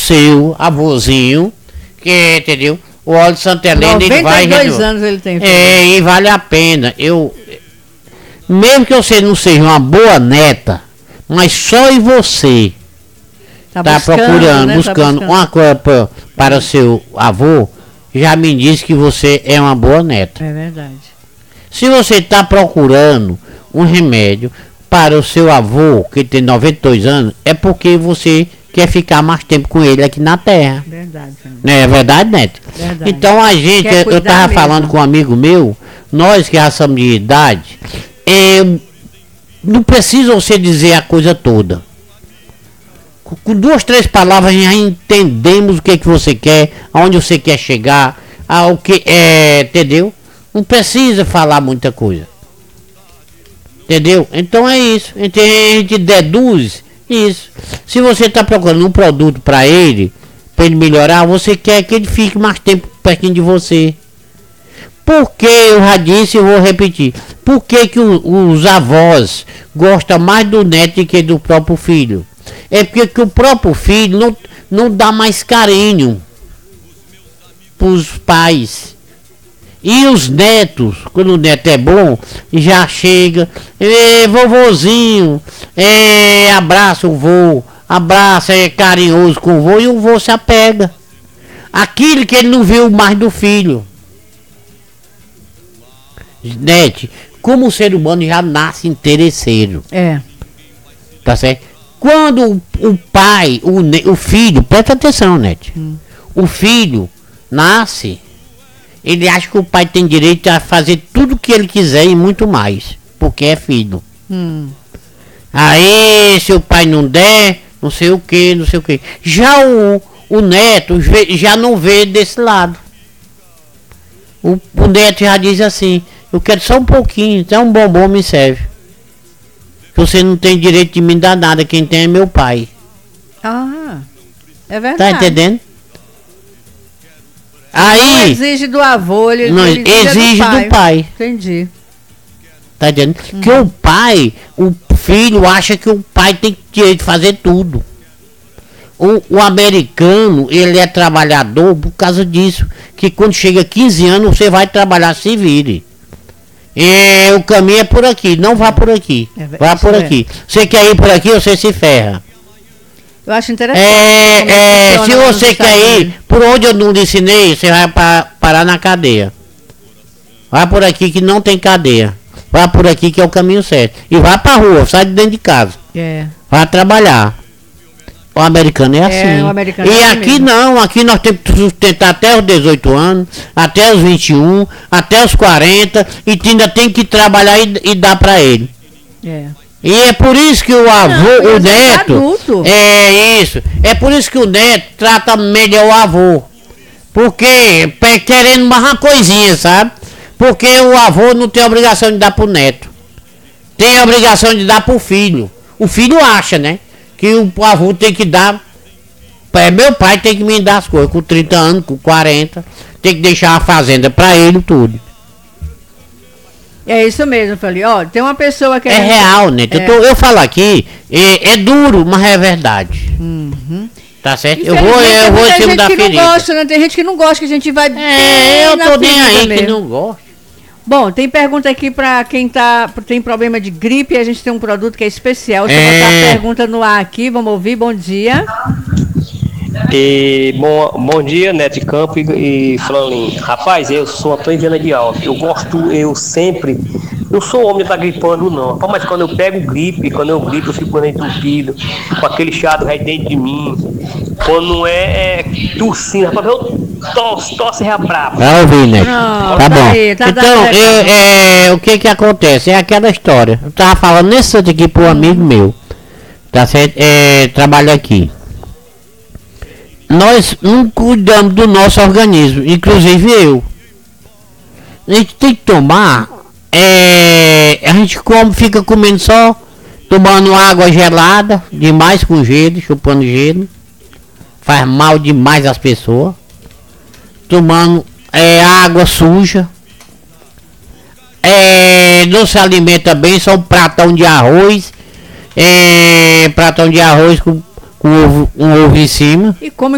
seu avôzinho, que, entendeu? O óleo de Santa Helena, ele vai... 92 anos ele tem. E vale a pena. Mesmo que você não seja uma boa neta, mas só em você tá procurando, né? buscando uma coisa para o seu avô, já me diz que você é uma boa neta. É verdade. Se você está procurando um remédio para o seu avô, que tem 92 anos, é porque você quer ficar mais tempo com ele aqui na Terra. Verdade. É verdade, Neto? Verdade. Então a gente, eu estava falando com um amigo meu, nós que já somos de idade, não precisa você dizer a coisa toda. Com 2, 3 palavras já entendemos o que você quer, aonde você quer chegar, ao que entendeu? Não precisa falar muita coisa. Entendeu? Então é isso. A gente deduz isso. Se você está procurando um produto para ele melhorar, você quer que ele fique mais tempo pertinho de você. Porque eu já disse e vou repetir. Por que os avós gostam mais do neto que do próprio filho? É porque o próprio filho não dá mais carinho para os pais. E os netos, quando o neto é bom, já chega, vovozinho, abraça o vô, abraça, é carinhoso com o vô, e o vô se apega. Aquilo que ele não viu mais do filho. Nete, como o ser humano já nasce interesseiro. Tá certo? Quando o pai, o filho, presta atenção, Nete. O filho nasce, ele acha que o pai tem direito a fazer tudo o que ele quiser e muito mais, porque é filho. Aí, se o pai não der, não sei o que, não sei o que. Já o neto já não vê desse lado. O neto já diz assim: eu quero só um pouquinho, até um bombom me serve. Você não tem direito de me dar nada, quem tem é meu pai. É verdade. Tá entendendo? Aí, não exige do avô, ele exige do pai. Entendi. Tá entendendo? Que o pai, o filho acha que o pai tem direito de fazer tudo. O americano, ele é trabalhador por causa disso. Que quando chega 15 anos, você vai trabalhar, se vire. E o caminho é por aqui, não vá por aqui. Vá por aqui. Você quer ir por aqui, você se ferra. Eu acho interessante. Se você quer ir por onde eu não lhe ensinei, você vai parar na cadeia. Vá por aqui que não tem cadeia. Vá por aqui que é o caminho certo. E vá pra rua, sai de dentro de casa. Vá trabalhar. O americano é assim. O americano e é aqui mesmo. não, aqui nós temos que sustentar até os 18 anos, até os 21, até os 40, e ainda tem que trabalhar e dar pra ele. E é por isso que o avô, o neto, é por isso que o neto trata melhor o avô. Porque, querendo mais uma coisinha, sabe? Porque o avô não tem obrigação de dar pro neto. Tem a obrigação de dar pro filho. O filho acha, né? Que o avô tem que dar. Meu pai tem que me dar as coisas. Com 30 anos, com 40. Tem que deixar a fazenda pra ele tudo. É isso mesmo, eu falei, tem uma pessoa que... É real, né? Eu falo aqui, é duro, mas é verdade. Tá certo? Eu vou em cima da ferida. Gosta, né? Tem gente que não gosta, que a gente vai... eu tô nem aí mesmo. Que não gosta. Bom, tem pergunta aqui pra quem tem problema de gripe, a gente tem um produto que é especial. Deixa eu botar a pergunta no ar aqui, vamos ouvir, bom dia. Bom dia, Neto Campo e Flanin. Rapaz, eu sou Antônio Viana de Alves. Eu sou homem tá gripando não. Mas quando eu pego gripe, eu fico entupido, com aquele chato aí dentro de mim. Quando não é tossindo, rapaz, eu tosse brava. Vai ouvir, né? Tá bom. Aí, então, o que acontece? É aquela história. Eu tava falando nesse outro aqui pro amigo meu. Tá certo? Trabalha aqui. Nós não cuidamos do nosso organismo, inclusive eu. A gente tem que tomar, a gente fica comendo só, tomando água gelada, demais com gelo, chupando gelo, faz mal demais às pessoas. Tomando água suja, não se alimenta bem, só um pratão de arroz, com um ovo em cima. E como